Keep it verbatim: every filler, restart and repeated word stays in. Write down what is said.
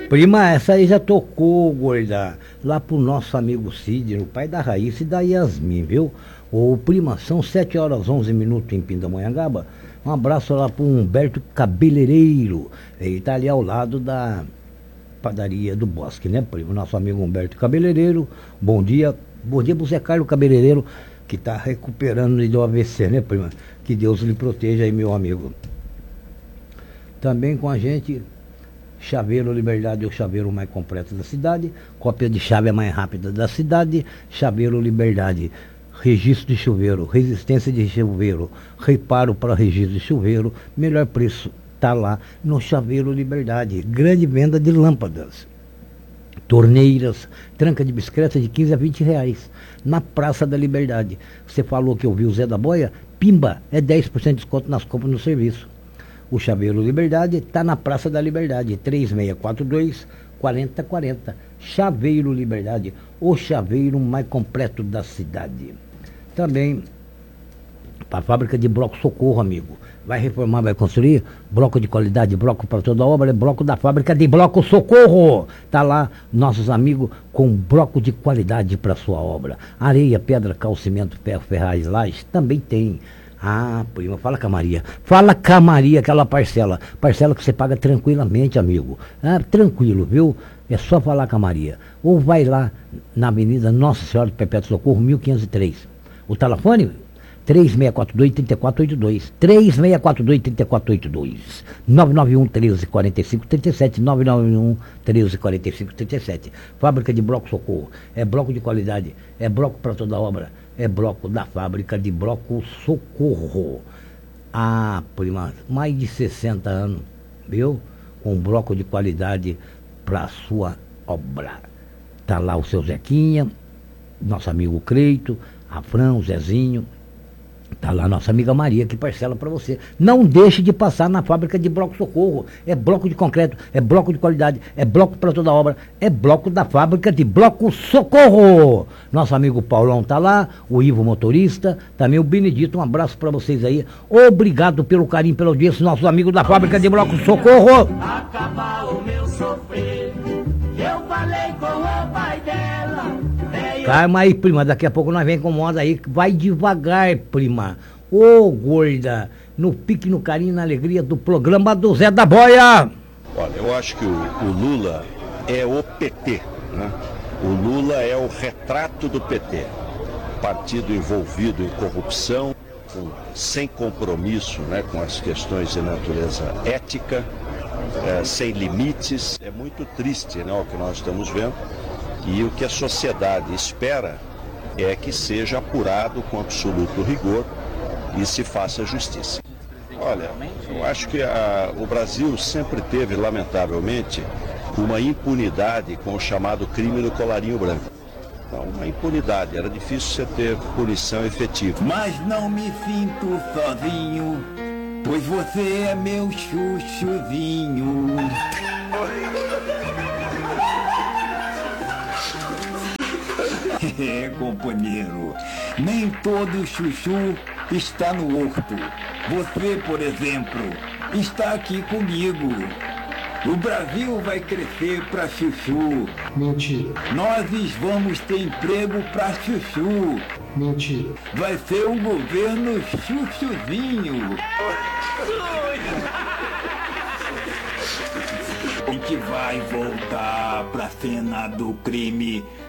Prima, essa aí já tocou, gorda, lá pro nosso amigo Cid, o pai da Raíssa e da Yasmin, viu? Ô, prima, são sete horas onze minutos em Pindamonhangaba. Um abraço lá pro Humberto Cabeleireiro. Ele tá ali ao lado da padaria do Bosque, né, primo? Nosso amigo Humberto Cabeleireiro. Bom dia. Bom dia pro Zé Carlos Cabeleireiro, que tá recuperando do A V C, né, prima? Que Deus lhe proteja aí, meu amigo. Também com a gente, Chaveiro Liberdade é o chaveiro mais completo da cidade. Cópia de chave é mais rápida da cidade. Chaveiro Liberdade. Registro de chuveiro, resistência de chuveiro, reparo para registro de chuveiro, melhor preço está lá no Chaveiro Liberdade. Grande venda de lâmpadas, torneiras, tranca de bicicleta de quinze a vinte reais na Praça da Liberdade. Você falou que ouviu o Zé da Boia? Pimba, é dez por cento de desconto nas compras no serviço. O Chaveiro Liberdade está na Praça da Liberdade, três seis quatro dois, quatro zero quatro zero. Chaveiro Liberdade, o chaveiro mais completo da cidade. Também para a fábrica de bloco Socorro, amigo. Vai reformar, vai construir? Bloco de qualidade, bloco para toda obra, é bloco da fábrica de bloco Socorro. Tá lá nossos amigos com bloco de qualidade para sua obra. Areia, pedra, cal, cimento, ferro, ferraz, laje, também tem. Ah, prima, fala com a Maria. Fala com a Maria, aquela parcela. Parcela que você paga tranquilamente, amigo. Ah, tranquilo, viu? É só falar com a Maria. Ou vai lá na Avenida Nossa Senhora do Perpétuo Socorro, mil quinhentos e três. O telefone? três seis quatro dois, três quatro oito dois. três seis quatro dois, três quatro oito dois. nove nove um, treze, quarenta e cinco, trinta e sete. nove nove um, treze, quarenta e cinco, trinta e sete. Fábrica de bloco Socorro. É bloco de qualidade. É bloco para toda obra. É bloco da fábrica de bloco Socorro. Ah, prima, mais de sessenta anos, viu? Com bloco de qualidade para sua obra. Tá lá o seu Zequinha, nosso amigo Creito, a Fran, o Zezinho. Tá lá nossa amiga Maria, que parcela para você. Não deixe de passar na fábrica de bloco Socorro. É bloco de concreto, é bloco de qualidade, é bloco para toda obra, é bloco da fábrica de bloco Socorro. Nosso amigo Paulão tá lá, o Ivo motorista, também o Benedito. Um abraço para vocês aí. Obrigado pelo carinho, pela audiência, nossos amigos da fábrica de bloco Socorro. Acabar o meu sofrer, eu falei com o pai dela. Calma aí, prima, daqui a pouco nós vem com moda aí, vai devagar, prima. Ô, gorda, no pique, no carinho, na alegria do programa do Zé da Boia. Olha, eu acho que o, o Lula é o P T, né? O Lula é o retrato do P T. Partido envolvido em corrupção, com, sem compromisso, né, com as questões de natureza ética, é, sem limites. É muito triste, né, o que nós estamos vendo. E o que a sociedade espera é que seja apurado com absoluto rigor e se faça justiça. Olha, eu acho que a, o Brasil sempre teve, lamentavelmente, uma impunidade com o chamado crime no colarinho branco. Então, uma impunidade, era difícil você ter punição efetiva. Mas não me sinto sozinho, pois você é meu chuchuzinho. É, companheiro, nem todo chuchu está no horto. Você, por exemplo, está aqui comigo. O Brasil vai crescer para chuchu. Mentira. Nós vamos ter emprego para chuchu. Mentira. Vai ser um governo chuchuzinho. A gente vai voltar pra cena do crime.